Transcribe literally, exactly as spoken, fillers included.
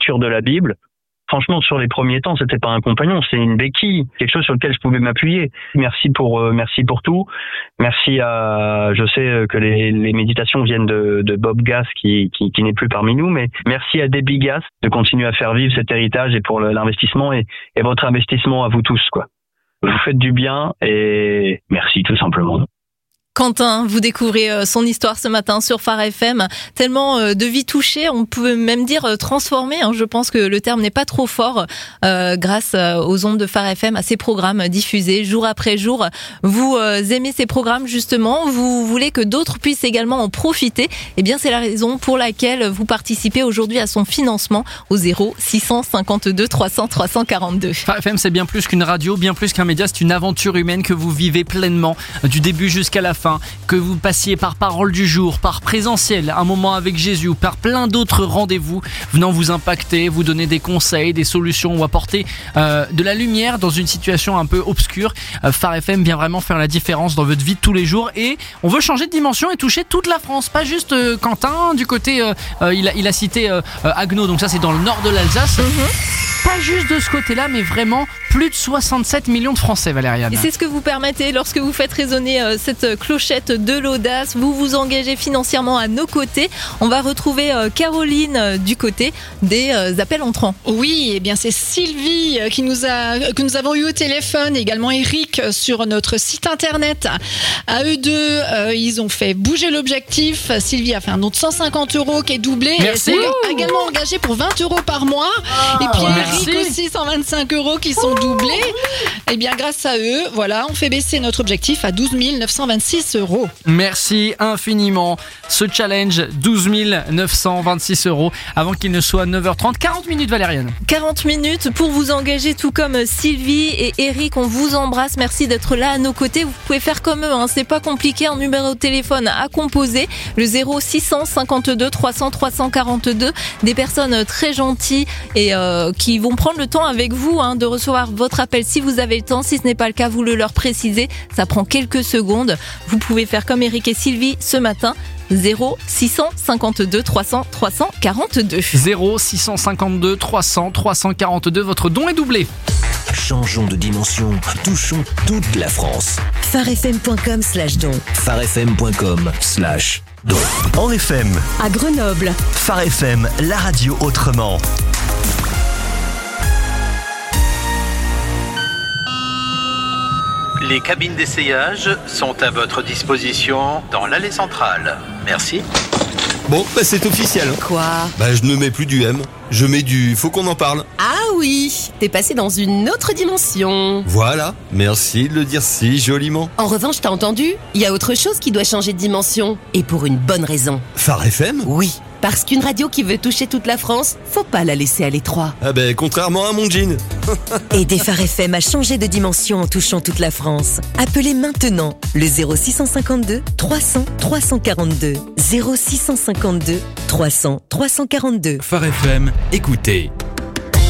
lecture de la Bible. Franchement, sur les premiers temps, c'était pas un compagnon, c'est une béquille, quelque chose sur lequel je pouvais m'appuyer. Merci pour, euh, merci pour tout. Merci à, je sais que les, les méditations viennent de, de Bob Gass qui, qui, qui n'est plus parmi nous, mais merci à Debbie Gass de continuer à faire vivre cet héritage et pour l'investissement et, et votre investissement à vous tous, quoi. Vous faites du bien et merci tout simplement. Quentin, vous découvrez son histoire ce matin sur Phare F M. Tellement de vies touchées, on peut même dire transformées. Je pense que le terme n'est pas trop fort euh, grâce aux ondes de Phare F M, à ces programmes diffusés jour après jour. Vous aimez ces programmes justement, vous voulez que d'autres puissent également en profiter. Eh bien, c'est la raison pour laquelle vous participez aujourd'hui à son financement au zéro six cent cinquante-deux trois cents trois cent quarante-deux. Phare F M, c'est bien plus qu'une radio, bien plus qu'un média. C'est une aventure humaine que vous vivez pleinement du début jusqu'à la fin. Que vous passiez par Parole du jour, par Présentiel, un moment avec Jésus ou par plein d'autres rendez-vous venant vous impacter, vous donner des conseils, des solutions ou apporter euh, de la lumière dans une situation un peu obscure. Euh, Phare F M vient vraiment faire la différence dans votre vie de tous les jours et on veut changer de dimension et toucher toute la France, pas juste euh, Quentin du côté, euh, euh, il, a, il a cité euh, euh, Agno, donc ça c'est dans le nord de l'Alsace. Mm-hmm. Pas juste de ce côté-là, mais vraiment plus de soixante-sept millions de Français, Valériane. Et c'est ce que vous permettez lorsque vous faites résonner euh, cette clochette de l'audace. Vous vous engagez financièrement à nos côtés. On va retrouver euh, Caroline euh, du côté des euh, appels entrants. Oui, eh bien c'est Sylvie euh, qui nous a, que nous avons eu au téléphone, également Eric euh, sur notre site internet. À eux deux, euh, ils ont fait bouger l'objectif. Sylvie a fait un don de cent cinquante euros qui est doublé. Merci. Et c'est également engagé pour vingt euros par mois. Ah, et puis merci. Eric aussi cent vingt-cinq euros qui sont doublés. Et bien grâce à eux, voilà, on fait baisser notre objectif à douze mille neuf cent vingt-six euros. Merci infiniment. Ce challenge, douze mille neuf cent vingt-six euros avant qu'il ne soit neuf heures trente. quarante minutes, Valériane. quarante minutes pour vous engager, tout comme Sylvie et Eric. On vous embrasse. Merci d'être là à nos côtés. Vous pouvez faire comme eux, hein. C'est pas compliqué. Un numéro de téléphone à composer, le zéro six cent cinquante-deux trois cents trois cent quarante-deux. Des personnes très gentilles et euh, qui vont prendre le temps avec vous hein, de recevoir votre appel si vous avez le temps. Si ce n'est pas le cas, vous le leur précisez. Ça prend quelques secondes. Vous pouvez faire comme Eric et Sylvie ce matin. zéro six cent cinquante-deux trois cents trois cent quarante-deux. zéro six cent cinquante-deux trois cents trois cent quarante-deux. Votre don est doublé. Changeons de dimension. Touchons toute la France. pharefm point com slash don. pharefm point com slash don. En F M. À Grenoble. Phare F M, la radio autrement. Les cabines d'essayage sont à votre disposition dans l'allée centrale. Merci. Bon, bah c'est officiel. Quoi ? Bah je ne mets plus du M, je mets du faut qu'on en parle. Ah oui, t'es passé dans une autre dimension. Voilà, merci de le dire si joliment. En revanche, t'as entendu ? Il y a autre chose qui doit changer de dimension. Et pour une bonne raison. Phare F M ? Oui, parce qu'une radio qui veut toucher toute la France, faut pas la laisser à l'étroit. Ah bah contrairement à mon jean. Aidez Phare F M à changer de dimension en touchant toute la France. Appelez maintenant le zéro six cent cinquante-deux trois cents trois cent quarante-deux. zéro six cent cinquante-deux trois cents trois cent quarante-deux. Phare F M, écoutez.